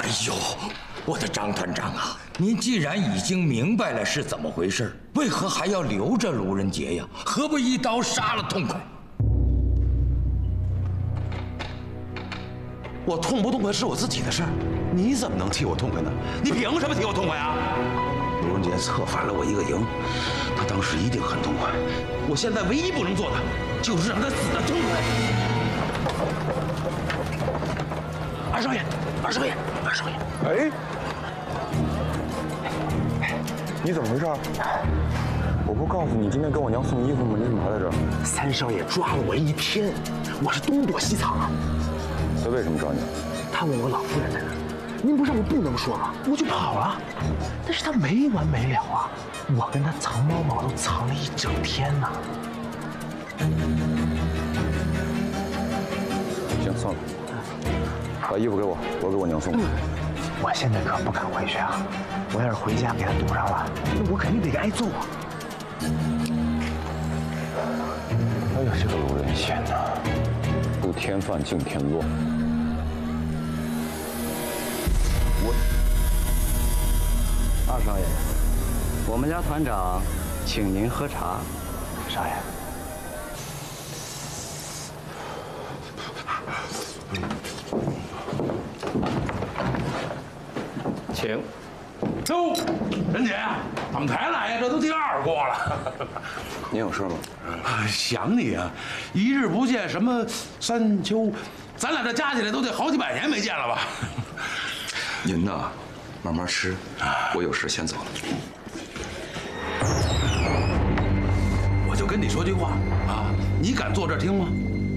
哎呦，我的张团长啊，您既然已经明白了是怎么回事，为何还要留着卢仁杰呀？何不一刀杀了痛快？ 我痛不痛快是我自己的事儿，你怎么能替我痛快呢？你凭什么替我痛快啊？卢仁杰策反了我一个营，他当时一定很痛快。我现在唯一不能做的，就是让他死得痛快。二少爷，二少爷，二少爷！ 哎，你怎么回事？我不告诉你今天跟我娘送衣服吗？你怎么还在这儿？ 三少爷抓了我一天，我是东躲西藏啊。 他为什么抓你？ 他问我老夫人在哪，您不是让我不能说吗？我就跑了，但是他没完没了啊！我跟他藏猫猫都藏了一整天呢。 行，算了，把衣服给我，我给我娘送。 我现在可不敢回去啊！我要是回家给他堵上了，那我肯定得挨揍啊！ 哎呀，这个卢仁贤呐，不添饭净添乱。 二少爷，我们家团长请您喝茶。 少爷， 请。 哟，仁姐，怎么才来呀？这都第二锅了。 您有事吗？ 想你啊，一日不见，什么三秋，咱俩这加起来都得好几百年没见了吧？ 您呐，慢慢吃，我有事先走了。 我就跟你说句话啊，你敢坐这儿听吗？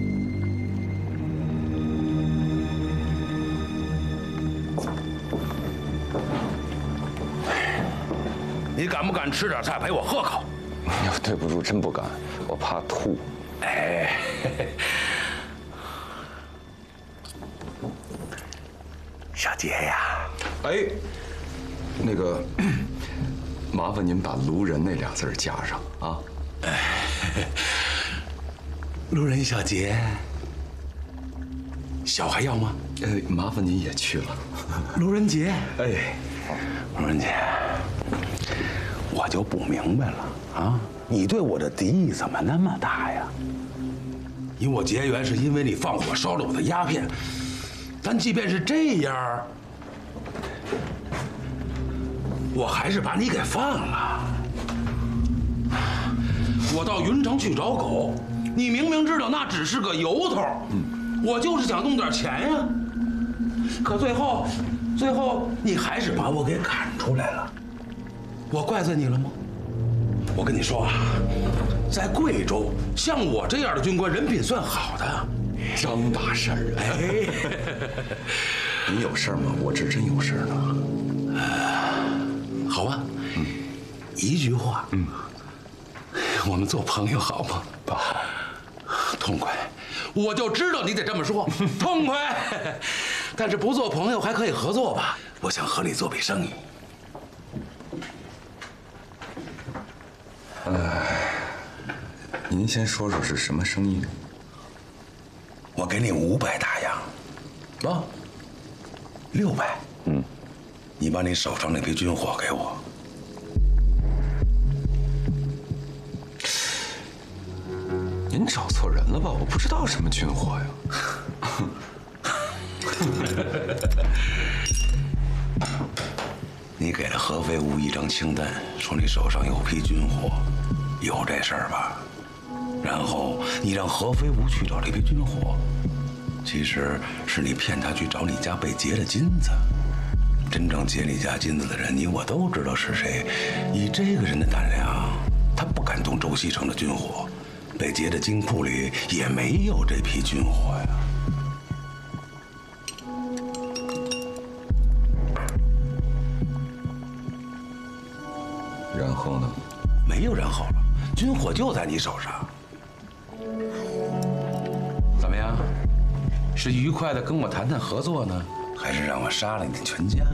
你敢不敢吃点菜陪我喝口？ 对不住，真不敢，我怕吐。 哎，小杰呀， 哎，那个，麻烦您把卢仁那俩字加上啊。 卢仁小杰，小还要吗？ 麻烦您也去了。 卢仁杰， 哎， 卢仁杰，我就不明白了啊，你对我的敌意怎么那么大呀？与我结缘是因为你放火烧了我的鸦片，但即便是这样，我还是把你给放了。我到云城去找狗，你明明知道那只是个由头，我就是想弄点钱呀。可最后你还是把我给赶出来了，我怪罪你了吗？我跟你说啊，在贵州，像我这样的军官人品算好的。 张大事儿， 哎， 你有事儿吗？我这真有事儿呢。 好吧，一句话，我们做朋友好吗？ 不好， 痛快，我就知道你得这么说，痛快。但是不做朋友还可以合作吧？我想和你做笔生意。 您先说说是什么生意？ 我给你500大洋，啊，600，你把你手上那批军火给我。 您找错人了吧？我不知道什么军火呀。 你给了何飞无一张清单，说你手上有批军火，有这事儿吧？然后你让何飞无去找这批军火，其实是你骗他去找你家被劫的金子。真正劫你家金子的人，你我都知道是谁。以这个人的胆量，他不敢动周西城的军火，被劫的金库里也没有这批军火呀。 然后呢？ 没有然后了，军火就在你手上。怎么样？是愉快的跟我谈谈合作呢，还是让我杀了你的全家？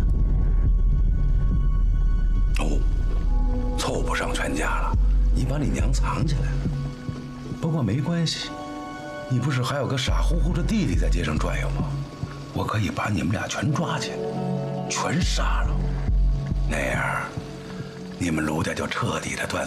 哦，凑不上全家了，你把你娘藏起来了。不过没关系，你不是还有个傻乎乎的弟弟在街上转悠吗？我可以把你们俩全抓起来， 全杀了，那样你们卢家就彻底的断